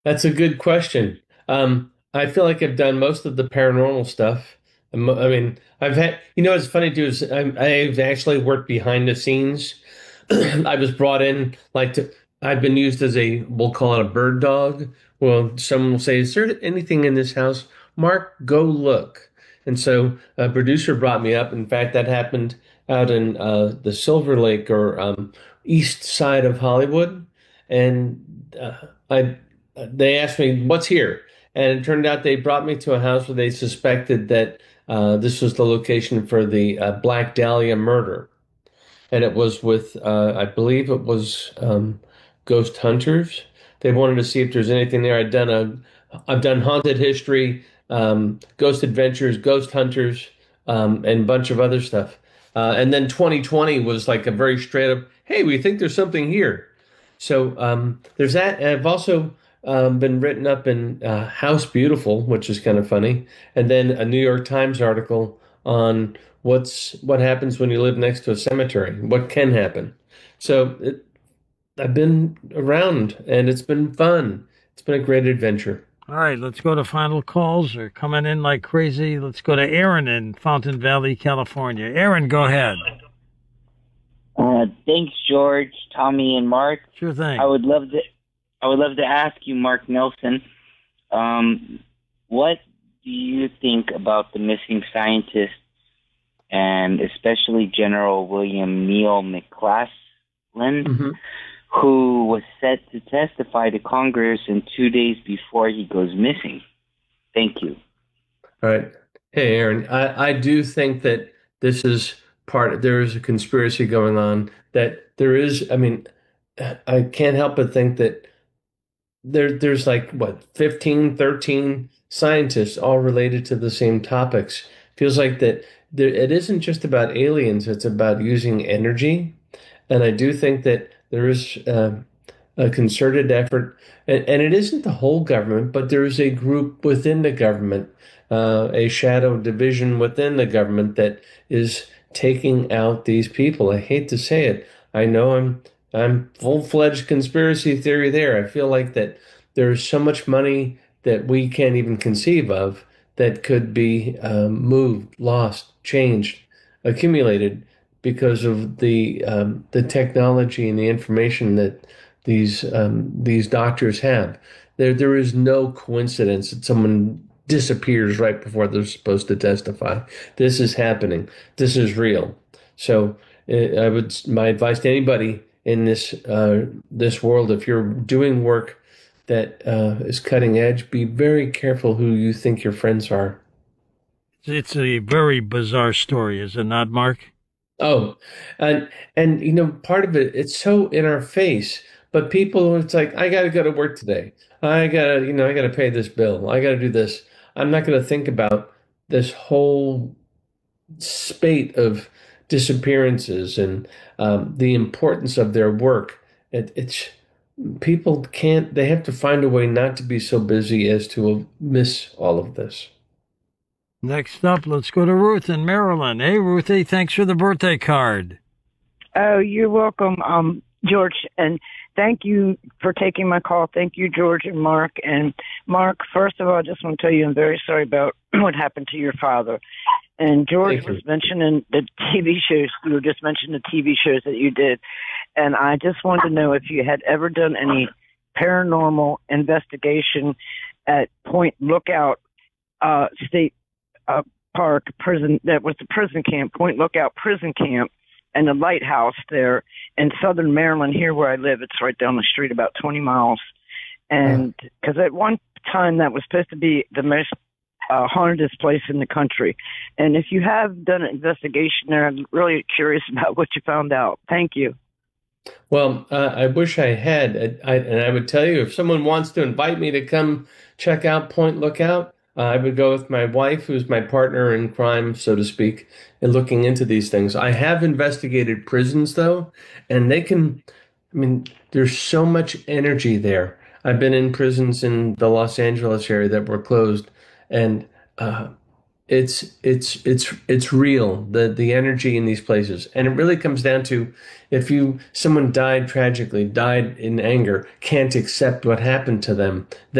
That's a good question. I feel like I've done most of the paranormal stuff. I mean, I've had, what's funny too is I've actually worked behind the scenes. I was brought in I've been used as we'll call it a bird dog. Well, someone will say, "Is there anything in this house? Mark, go look." And so a producer brought me up. In fact, that happened out in the Silver Lake or east side of Hollywood. And I they asked me, "What's here?" And it turned out they brought me to a house where they suspected that this was the location for the Black Dahlia murder. And it was with, I believe it was Ghost Hunters. They wanted to see if there's anything there. I've done Haunted History, Ghost Adventures, Ghost Hunters, and a bunch of other stuff. And then 2020 was like a very straight up, hey, we think there's something here. So there's that. And I've also been written up in House Beautiful, which is kind of funny, and then a New York Times article on what happens when you live next to a cemetery, what can happen. So I've been around, and it's been fun. It's been a great adventure. All right, let's go to final calls. They're coming in like crazy. Let's go to Aaron in Fountain Valley, California. Aaron, go ahead. Thanks, George, Tommy, and Mark. Sure I thing. would love to. I would love to ask you, Mark Nelson, what do you think about the missing scientists and especially General William Neal McClaslin, Hmm. who was set to testify to Congress in 2 days before he goes missing? Thank you. All right. Hey, Aaron, I do think that this is there is a conspiracy going on that there is, I mean, I can't help but think that there's like what 15, 13 scientists all related to the same topics. Feels like that it isn't just about aliens, it's about using energy. And I do think that there is a concerted effort, and it isn't the whole government, but there is a group within the government, a shadow division within the government that is taking out these people. I hate to say it. I know I'm full-fledged conspiracy theory there. I feel like that there's so much money that we can't even conceive of that could be moved, lost, changed, accumulated because of the technology and the information that these doctors have. There is no coincidence that someone disappears right before they're supposed to testify. This is happening. This is real. So my advice to anybody in this world, if you're doing work that is cutting edge, be very careful who you think your friends are. It's a very bizarre story, is it not, Mark? Oh, and part of it, it's so in our face. But people, it's like, I got to go to work today. I gotta pay this bill. I gotta do this. I'm not gonna think about this whole spate of disappearances and the importance of their work. It's people can't. They have to find a way not to be so busy as to miss all of this. Next up, let's go to Ruth in Maryland. Hey, Ruthie, thanks for the birthday card. Oh, you're welcome, George, and thank you for taking my call. Thank you, George and Mark. And Mark, first of all, I just want to tell you I'm very sorry about what happened to your father. And George Thank was you. mentioning the TV shows. You were just mentioning the TV shows that you did, and I just wanted to know if you had ever done any paranormal investigation at Point Lookout State Park prison. That was the prison camp, Point Lookout prison camp, and the lighthouse there in southern Maryland, here where I live. It's right down the street, about 20 miles. Uh, And because at one time that was supposed to be the most haunted place in the country. And if you have done an investigation there, I'm really curious about what you found out. Thank you. Well, I wish I had. And I would tell you if someone wants to invite me to come check out Point Lookout, I would go with my wife, who's my partner in crime, so to speak, in looking into these things. I have investigated prisons, though, and I mean, there's so much energy there. I've been in prisons in the Los Angeles area that were closed, and uh, it's real, the energy in these places. And it really comes down to, if someone died tragically, died in anger, can't accept what happened to them,